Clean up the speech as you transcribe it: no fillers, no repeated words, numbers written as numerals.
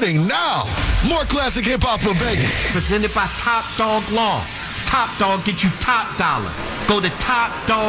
Starting now. More classic hip hop from Vegas. Presented by Top Dog Law. Top Dog get you top dollar. Go to Top Dog.